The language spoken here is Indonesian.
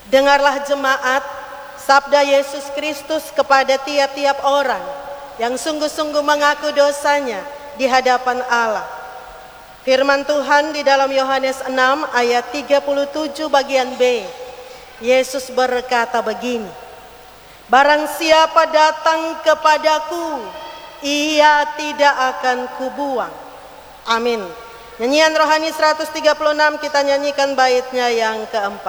Dengarlah jemaat, sabda Yesus Kristus kepada tiap-tiap orang yang sungguh-sungguh mengaku dosanya di hadapan Allah. Firman Tuhan di dalam Yohanes 6 ayat 37 bagian B. Yesus berkata begini, "Barang siapa datang kepadaku, ia tidak akan kubuang." Amin. Nyanyian rohani 136 kita nyanyikan baitnya yang keempat.